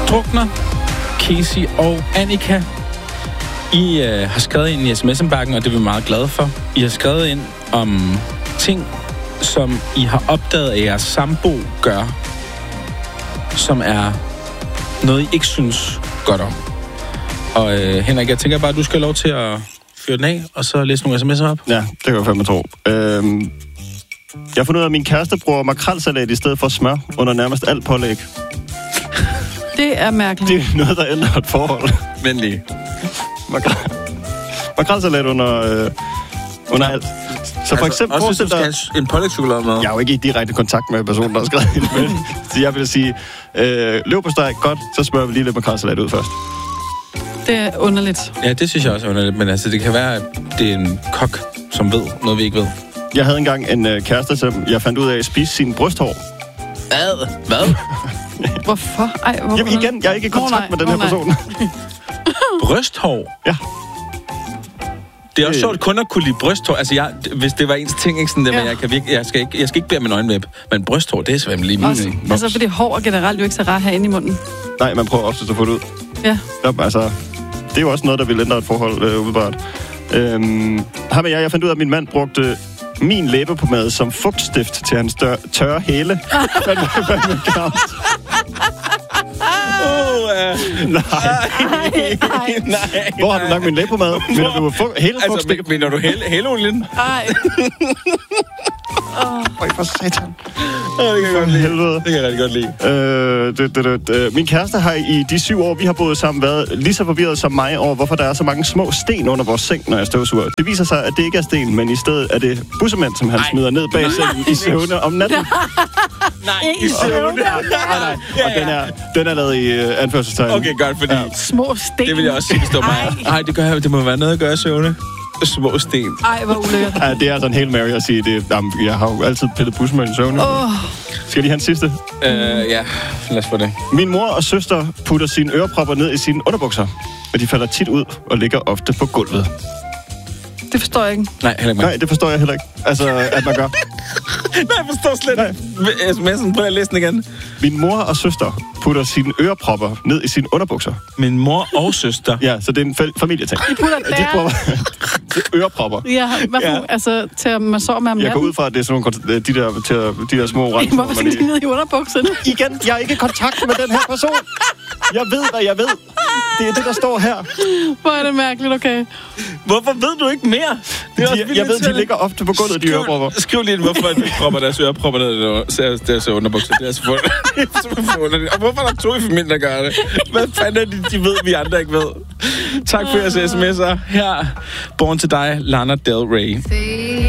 Drukner, Casey og Annika. I har skrevet ind i sms-bakken, og det er vi meget glade for. I har skrevet ind om ting, som I har opdaget, at jeres sambo gør, som er noget, I ikke synes godt om. Og Henrik, jeg tænker bare, at du skal have lov til at fyre den af, og så læse nogle sms'er op. Ja, det kan jeg fandme tro. Jeg har fundet ud af, at min kæreste bruger makrelsalat i stedet for smør under nærmest alt pålæg. Det er mærkeligt. Det er noget, der ændrer et forhold. Venlig. Makrelsalat under alt. Så for eksempel... Også hvis du skal have en pålægschokolade med. Jeg er jo ikke i direkte kontakt med personen, der har skrevet ind med. Så jeg vil sige, leverpostej, godt, så smører vi lige lidt makrelsalat ud først. Det er underligt. Ja, det synes jeg også er underligt, men altså, det kan være, at det er en kok, som ved noget, vi ikke ved. Jeg havde engang en kæreste, som jeg fandt ud af at spise sine brysthår. Hvad? Hvorfor? Jamen igen, jeg er ikke i kontakt med den her person. Brysthår? Ja. Det er også sjovt kun at kunne lide brysthår. Altså, hvis det var ens ting, ikke sådan det, men jeg skal ikke bære min øjenlæb. Men brysthår, det er svært lige min. Altså, fordi hår er generelt jo ikke så rart herinde i munden. Nej, man prøver ofte at få det ud. Ja. Altså, det er jo også noget, der vil ændre et forhold umiddelbart. Jeg fandt ud af, at min mand brugte min læbepomade som fugtstift til hans tørre hæle. Nej. Hvor har du lagt min læbepomade? Mener du hælefugtstift? Altså, mener du hæleolien? Nej. Øj, for satan. Det kan jeg godt lide. Helvede. Det kan jeg rigtig godt lide. Min kæreste har i de 7 år, vi har boet sammen, været lige så forvirret som mig over, hvorfor der er så mange små sten under vores seng, når jeg støvsuger. Det viser sig, at det ikke er sten, men i stedet er det bussemænd, som han smider ned bag sengen i søvne om natten. Nej, i søvne. Nej. Og den er lavet i anførselstegn. Okay, godt, fordi... Små sten. Det vil jeg også sige, stå mig. Nej, det må være noget at gøre i søvne. Små sten. Ej, hvor ulækkert. Ja, det er altså en Hail Mary at sige det. Jamen, jeg har jo altid pillet bussemænd i søvne. Skal de have en sidste? Ja, lad os få det. Min mor og søster putter sine ørepropper ned i sine underbukser, og de falder tit ud og ligger ofte på gulvet. Det forstår jeg ikke. Nej, det forstår jeg heller ikke. Altså, at man gør. Nej, jeg forstår slet ikke. Sms'en, prøv at læse den igen. Min mor og søster putter sine ørepropper ned i sine underbukser. Min mor og søster? Ja, så det er en familieting. De putter ørepropper. Ja, altså til at man sover med om natten. Jeg går ud fra, at det er sådan nogle, de der små rensninger. Hvorfor skal de ned i underbukserne? Igen, jeg er ikke i kontakt med den her person. Jeg ved, hvad jeg ved. Det er det, der står her. Hvor er det mærkeligt, okay. Hvorfor ved du ikke mere? Jeg ved, de ligger ofte på gulvet, de ørepropper. Skriv lige, hvorfor de propper deres ørepropper ned i deres underbukser. Det er selvfølgelig underligt. Og hvorfor er der 2 i familien, der gør det? Hvad fanden er det, de ved, vi andre ikke ved? Tak for jeres sms'er. Her, Born to Die, Lana Del Rey.